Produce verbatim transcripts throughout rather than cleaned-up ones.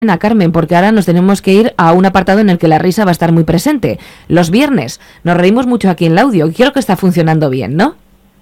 a Carmen, porque ahora nos tenemos que ir a un apartado en el que la risa va a estar muy presente. Los viernes nos reímos mucho aquí en Laudio y creo que está funcionando bien, ¿no?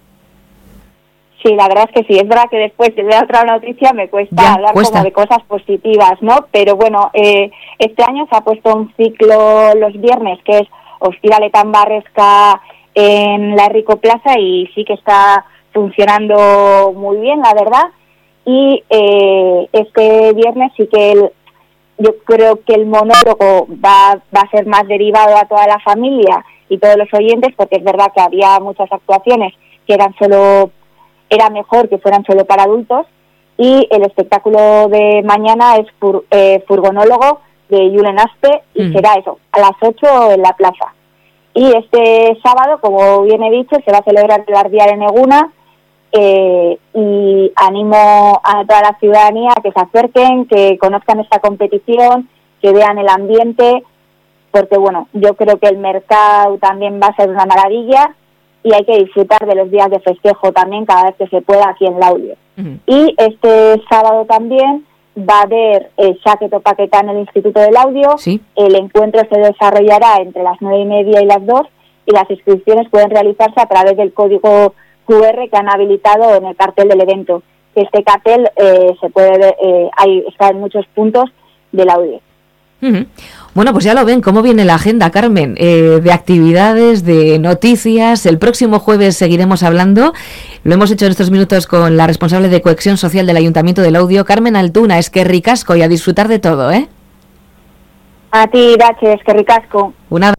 Sí, la verdad es que sí. Es verdad que después de otra noticia me cuesta ya, hablar cuesta. como de cosas positivas, ¿no? Pero bueno, eh, este año se ha puesto un ciclo los viernes que es Ostiraletan Barresca en la Rico Plaza y sí que está funcionando muy bien, la verdad. Y eh, este viernes sí que el yo creo que el monólogo va, va a ser más derivado a toda la familia y todos los oyentes, porque es verdad que había muchas actuaciones que eran solo, era mejor que fueran solo para adultos, y el espectáculo de mañana es fur, eh, Furgonólogo de Julen Aspe, y mm. será eso, a las ocho en la plaza. Y este sábado, como bien he dicho, se va a celebrar el Ardiar en Eguna, Eh, y animo a toda la ciudadanía a que se acerquen, que conozcan esta competición, que vean el ambiente, porque bueno, yo creo que el mercado también va a ser una maravilla y hay que disfrutar de los días de festejo también cada vez que se pueda aquí en Laudio. Uh-huh. Y este sábado también va a haber el Saqueto Paquetá en el Instituto del Audio. ¿Sí? El encuentro se desarrollará entre las nueve y media y las dos y las inscripciones pueden realizarse a través del código cu erre que han habilitado en el cartel del evento. Este cartel eh, se puede ver, eh, hay, está en muchos puntos del Audio. Uh-huh. Bueno, pues ya lo ven, cómo viene la agenda, Carmen, eh, de actividades, de noticias. El próximo jueves seguiremos hablando. Lo hemos hecho en estos minutos con la responsable de Cohesión Social del Ayuntamiento del Audio, Carmen Altuna. Es que ricasco y a disfrutar de todo, ¿eh? A ti, Dache, es que ricasco. Una...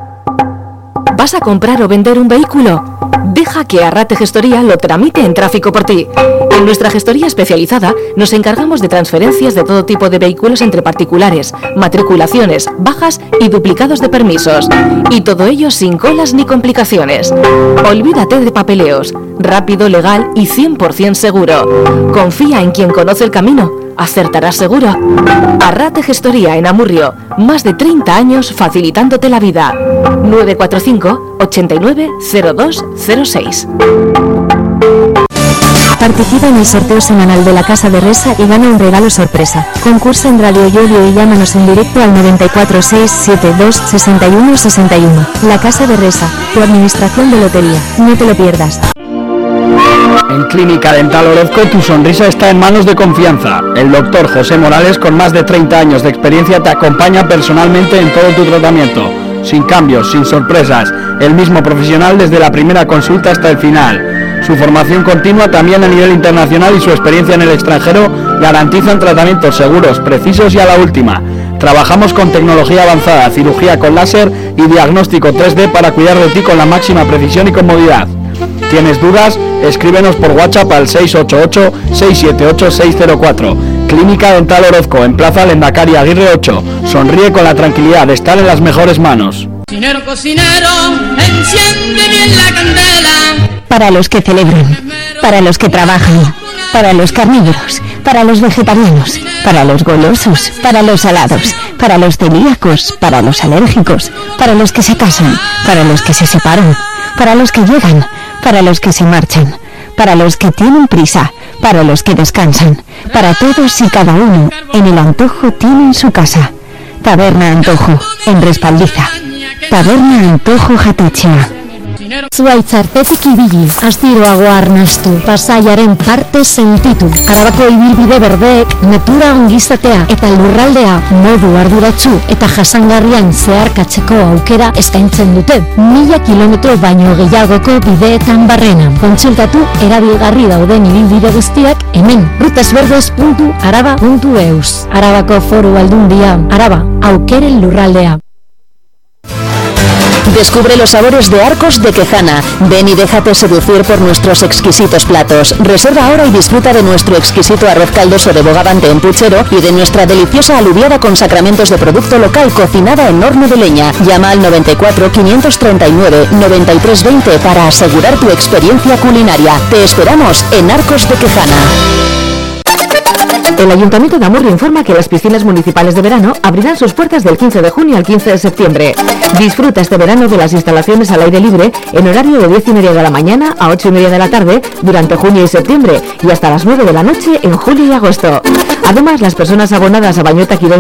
¿Vas a comprar o vender un vehículo? Deja que Arrate Gestoría lo tramite en tráfico por ti. En nuestra gestoría especializada nos encargamos de transferencias de todo tipo de vehículos entre particulares, matriculaciones, bajas y duplicados de permisos. Y todo ello sin colas ni complicaciones. Olvídate de papeleos. Rápido, legal y cien por ciento seguro. Confía en quien conoce el camino. Acertarás seguro. Arrate Gestoría en Amurrio. Más de treinta años facilitándote la vida. nueve cuatro cinco, ochenta y nueve, cero dos cero seis. Participa en el sorteo semanal de la Casa de Resa y gana un regalo sorpresa. Concursa en Radio Yoyo y llámanos en directo al noventa y cuatro, seiscientos setenta y dos, sesenta y uno sesenta y uno. La Casa de Resa, tu administración de lotería. No te lo pierdas. En Clínica Dental Orozco tu sonrisa está en manos de confianza. El doctor José Morales, con más de treinta años de experiencia, te acompaña personalmente en todo tu tratamiento. Sin cambios, sin sorpresas. El mismo profesional desde la primera consulta hasta el final. Su formación continua también a nivel internacional y su experiencia en el extranjero garantizan tratamientos seguros, precisos y a la última. Trabajamos con tecnología avanzada, cirugía con láser y diagnóstico tres D para cuidar de ti con la máxima precisión y comodidad. ¿Tienes dudas? Escríbenos por WhatsApp al seis ocho ocho, seis siete ocho, seis cero cuatro. Clínica Dental Orozco, en Plaza Lendakari Aguirre ocho. Sonríe con la tranquilidad de estar en las mejores manos. Cocinero, cocinero, enciende bien la candela. Para los que celebran, para los que trabajan, para los carnívoros, para los vegetarianos, para los golosos, para los salados, para los celíacos, para los alérgicos, para los que se casan, para los que se separan, para los que llegan, para los que se marchan, para los que tienen prisa, para los que descansan, para todos y cada uno, en el Antojo tienen su casa. Taberna Antojo, en Respaldiza. Taberna Antojo Jatetxea. Zuaitz artetik ibili, astiroago arnastu, pasaiaren parte sentitu. Arabako ibilbide berdeek natura ongizatea eta lurraldea modu arduratsu eta jasangarrian zeharkatzeko aukera eskaintzen dute. Mila kilometro baino gehiagoko bideetan barrena. Kontsultatu erabilgarri dauden ibilbide guztiak hemen rutasverdes puntu araba puntu eus. Arabako Foru Aldundia, Araba, aukeren lurraldea. Descubre los sabores de Arcos de Quejana. Ven y déjate seducir por nuestros exquisitos platos. Reserva ahora y disfruta de nuestro exquisito arroz caldoso de bogavante en puchero y de nuestra deliciosa alubiada con sacramentos de producto local cocinada en horno de leña. Llama al noventa y cuatro, quinientos treinta y nueve, noventa y tres veinte para asegurar tu experiencia culinaria. Te esperamos en Arcos de Quejana. El Ayuntamiento de Amurrio informa que las piscinas municipales de verano abrirán sus puertas del quince de junio al quince de septiembre. Disfruta este verano de las instalaciones al aire libre en horario de diez y media de la mañana a ocho y media de la tarde durante junio y septiembre y hasta las nueve de la noche en julio y agosto. Además, las personas abonadas a Bañota Quirón